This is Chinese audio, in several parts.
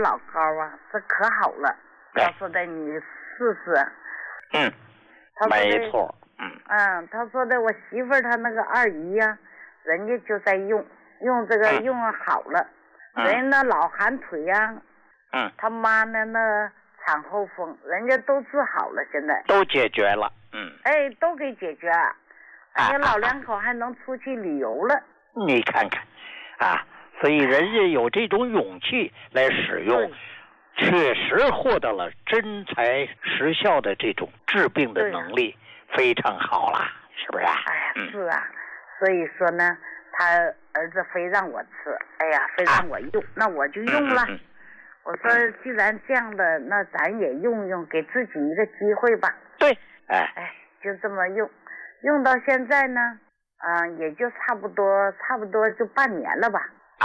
老高啊，这可好了。他说的你试试。 没错。 他说的我媳妇儿她那个二姨呀，人家就在用这个用好了，人家那老寒腿呀，他妈呢那产后风，人家都治好了，现在都解决了。 都给解决，人家老两口还能出去旅游了。 你看看所以人家有这种勇气来使用，确实获得了真材实效的这种治病的能力，非常好啦，是不是？ 是啊，所以说呢，他儿子非让我吃，非让我用，那我就用了。我说既然这样的，那咱也用用，给自己一个机会吧。 对， 就这么用到现在呢，也就差不多就半年了吧。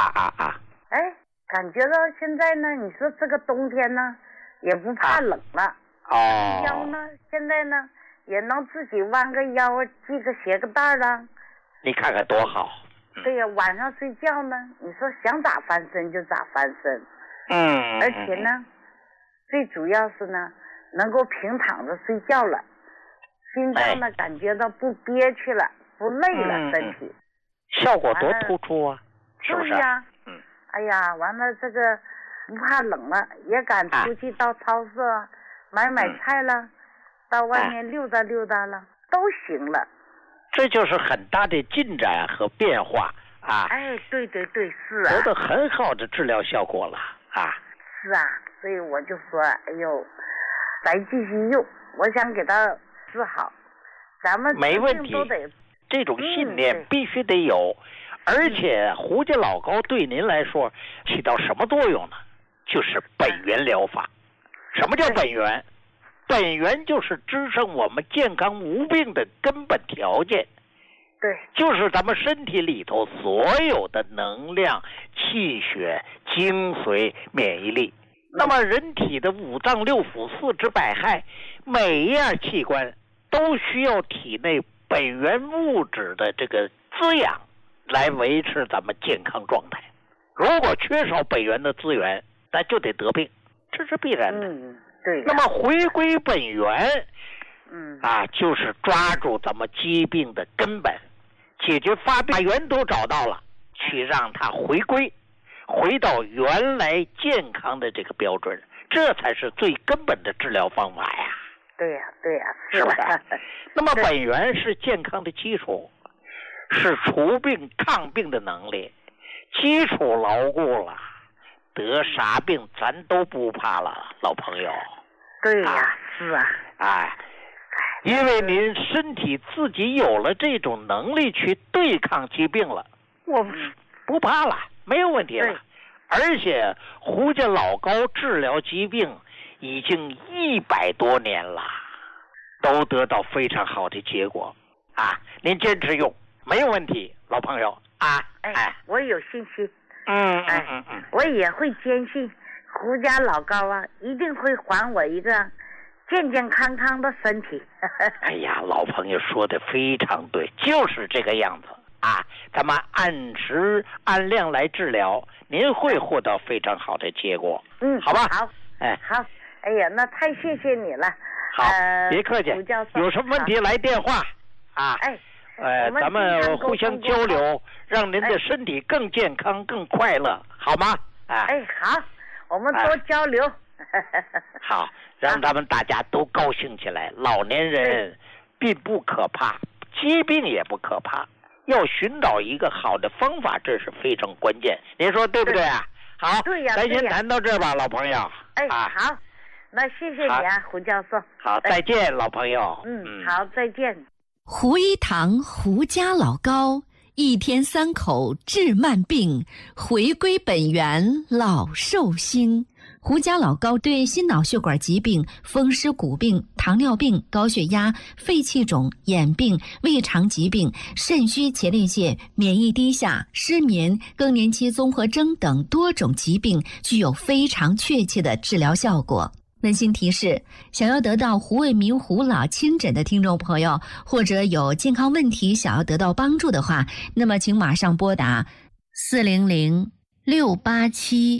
感觉到现在呢，你说这个冬天呢，也不怕冷了。腰呢，现在呢也能自己弯个腰，系个鞋个带了。 你看看多好。 对呀，晚上睡觉呢，你说想咋翻身就咋翻身。而且呢，最主要是呢，能够平躺着睡觉了，心脏呢感觉到不憋屈了，不累了，身体效果多突出啊，是不是？ 对呀。完了这个不怕冷了，也敢出去到超市买菜了，到外面溜达溜达了，都行了。 这就是很大的进展和变化对，是得到很好的治疗效果了是啊，所以我就说，咱继续用，我想给他治好，咱们没问题， 都得这种信念必须得有。而且胡家老高对您来说起到什么作用呢？就是本源疗法。什么叫本源？本源就是支撑我们健康无病的根本条件。 对， 就是咱们身体里头所有的能量、气血、精髓、免疫力。那么人体的五脏六腑、四肢百骸，每一样器官都需要体内本源物质的这个滋养，来维持咱们健康状态。如果缺少本源的资源，那就得得病，这是必然的。 对。 那么回归本源，就是抓住咱们疾病的根本，解决发病源头找到了，去让它回到原来健康的这个标准，这才是最根本的治疗方法呀。 对呀， 是不是？那么本源是健康的基础。是除病抗病的能力，基础牢固了，得啥病咱都不怕了，老朋友。 对呀，是啊。 因为您身体自己有了这种能力去对抗疾病了，我不怕了，没有问题了。而且胡家老高治疗疾病已经100多年了，都得到非常好的结果您坚持用。没有问题，老朋友我有信心。我也会坚信胡家老高一定会还我一个健健康康的身体。 老朋友说的非常对，就是这个样子咱们按时按量来治疗，您会获得非常好的结果。好吧。 好。好。那太谢谢你了。 好，别客气。有什么问题来电话咱们互相交流，让您的身体更健康、更快乐，好吗？ 好，我们多交流。 好，让咱们大家都高兴起来。老年人并不可怕，疾病也不可怕，要寻找一个好的方法，这是非常关键。您说对不对啊？好， 对呀， 咱先谈到这儿吧，老朋友。 好，那谢谢你胡教授。 好，再见，老朋友。 好，再见。 胡一堂胡家老高，一天3口治慢病，回归本源老寿星。胡家老高对心脑血管疾病、风湿骨病、糖尿病、高血压、肺气肿、眼病、胃肠疾病、肾虚前列腺、免疫低下、失眠、更年期综合征等多种疾病具有非常确切的治疗效果。温馨提示：想要得到胡卫民胡老亲诊的听众朋友，或者有健康问题想要得到帮助的话，那么请马上拨打400-687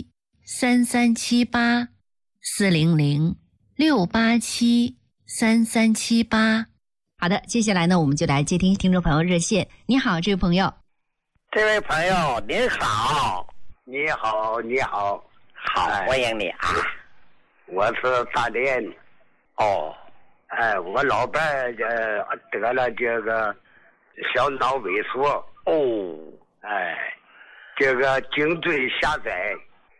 3378-400-687-3378。好的，接下来呢，我们就来接听听众朋友热线。你好，这位朋友。 这位朋友您好。 你好，你好， 好，欢迎你啊！ 我是大连。 哦， 我老伴得了这个小脑萎缩。 哦， 这个颈椎狭窄。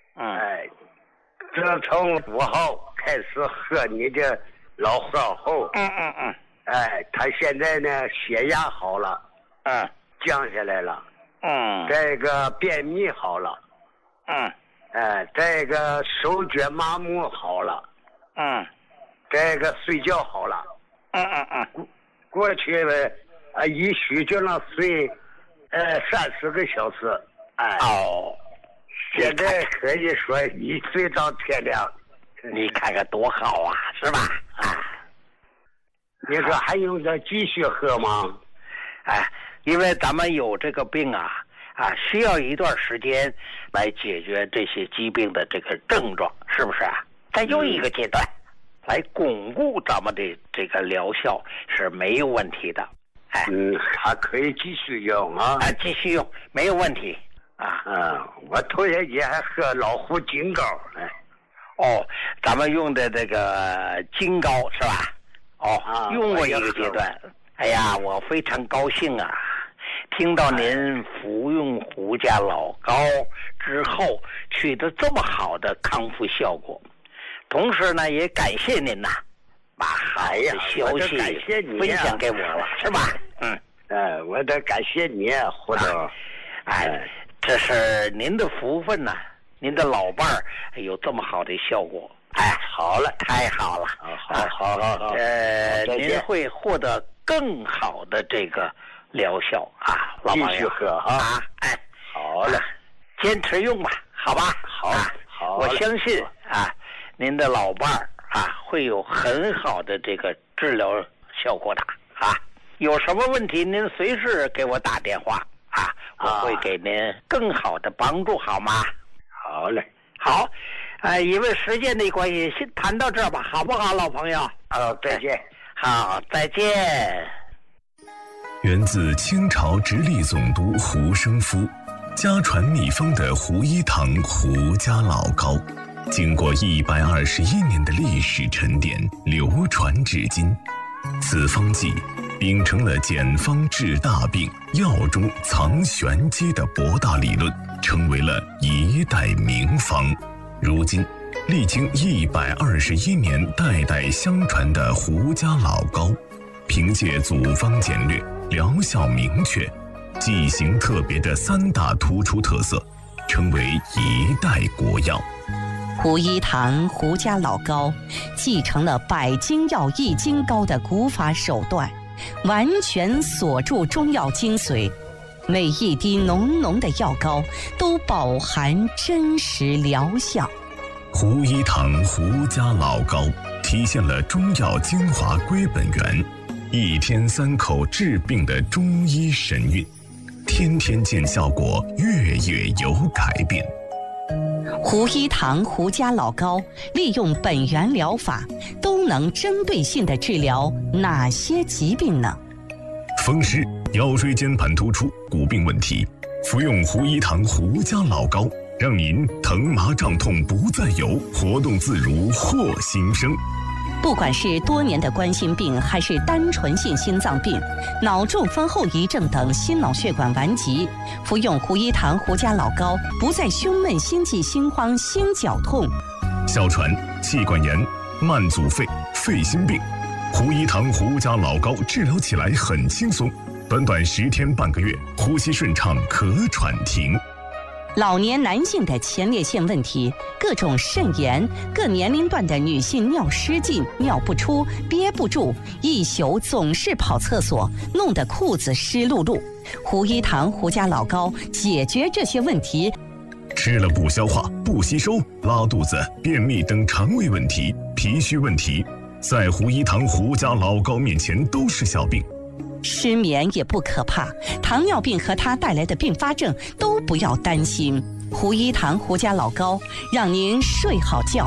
自从5号开始喝你的老喝后，他现在呢血压好了，降下来了，这个便秘好了。这个手脚麻木好了，这个睡觉好了，过去一宿就能睡30个小时，现在可以说一睡到天亮。 你看看多好啊，是吧？ 你说还用着继续喝吗？ 因为咱们有这个病需要一段时间来解决这些疾病的这个症状，是不是啊？再用一个阶段来巩固咱们的这个疗效是没有问题的。 还可以继续用继续用没有问题我头些节还喝老虎金膏。 咱们用的这个金膏是吧？用过一个阶段。哎呀，我非常高兴啊！听到您服用胡家老膏之后取得这么好的康复效果，同时呢也感谢您把好的消息分享给我了，是吧？ 我得感谢你，胡总。 这是您的福分您的老伴儿有这么好的效果。好了，太好了。好。您会获得更好的这个疗效老朋友， 继续喝好了，坚持用吧，好吧？ 好， 我相信您的老伴儿会有很好的这个治疗效果的有什么问题您随时给我打电话我会给您更好的帮助，好吗？ 好嘞， 好，因为时间的关系，先谈到这儿吧，好不好，老朋友？ 再见。 好，再见。 源自清朝直隶总督胡生夫，家传秘方的胡一堂胡家老膏，经过121年的历史沉淀，流传至今。此方剂秉承了简方治大病、药中藏玄机的博大理论，成为了一代名方。如今历经121年代代相传的胡家老膏，凭借组方简略、疗效明确、剂型特别的3大突出特色，成为一代国药。 胡一堂胡家老膏继承了百金药一金膏的古法手段，完全锁住中药精髓，每一滴浓浓的药膏都饱含真实疗效。 胡一堂胡家老膏体现了中药精华归本源，一天3口治病的中医神韵，天天见效果，月月有改变。 胡一堂胡家老膏利用本源疗法，都能针对性地治疗哪些疾病呢？ 风湿、腰椎间盘突出、骨病问题，服用胡一堂胡家老膏，让您疼麻胀痛不再有，活动自如获新生。 不管是多年的冠心病，还是单纯性心脏病、脑中风后遗症等心脑血管顽疾，服用胡一堂胡家老膏，不再胸闷、心悸、心慌、心绞痛。 哮喘、气管炎、慢阻肺、肺心病，胡一堂胡家老膏治疗起来很轻松，短短10天半个月，呼吸顺畅，咳喘停。 老年男性的前列腺问题、各种肾炎、各年龄段的女性尿失禁、尿不出、憋不住，一宿总是跑厕所，弄得裤子湿漉漉。胡一堂胡家老膏解决这些问题。 吃了不消化、不吸收、拉肚子、便秘等肠胃问题、脾虚问题，在胡一堂胡家老膏面前都是小病。 失眠也不可怕，糖尿病和它带来的并发症都不要担心。 胡一堂胡家老高，让您睡好觉。